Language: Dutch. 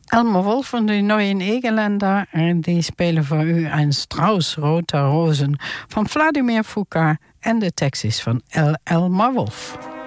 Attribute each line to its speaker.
Speaker 1: Elmer Wolf van de Nieuwe-Egelanden. En die spelen voor u een Strauss Rote Rozen van Vladimir Foucault. En de tekst is van Elmer Wolf.